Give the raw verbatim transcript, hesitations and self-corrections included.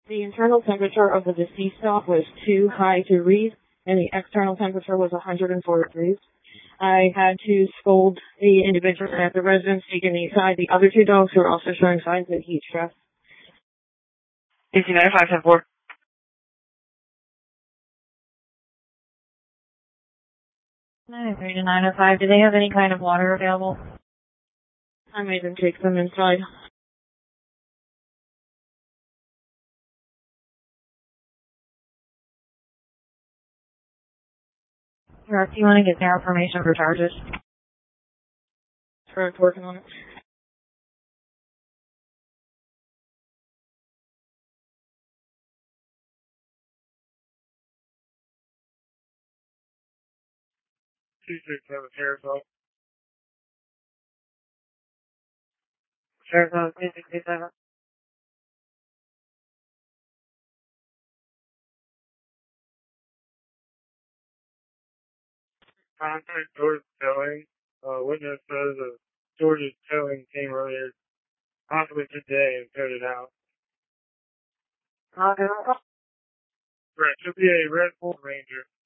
The internal temperature of the deceased dog was too high to read, and the external temperature was one hundred four degrees. I had to scold the individual at the residence taking inside the other two dogs who were also showing signs of heat stress. D C nine five ten four. nine three to nine oh five, do they have any kind of water available? I made them take them inside. Correct, you want to get their information for charges? Correct, working on it. two six seven, Sheriff's Office. Sheriff's Office, two six two seven. Contact George Towing. Uh, witness says that George's Towing came earlier, possibly today, and towed it out. Okay. Right, should be a Red Bull Ranger.